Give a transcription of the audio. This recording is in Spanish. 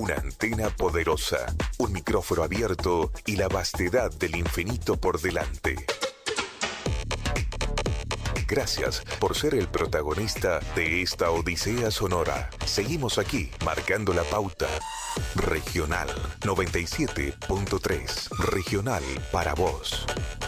Una antena poderosa, un micrófono abierto y la vastedad del infinito por delante. Gracias por ser el protagonista de esta odisea sonora. Seguimos aquí, marcando la pauta. Regional 97.3. Regional para vos.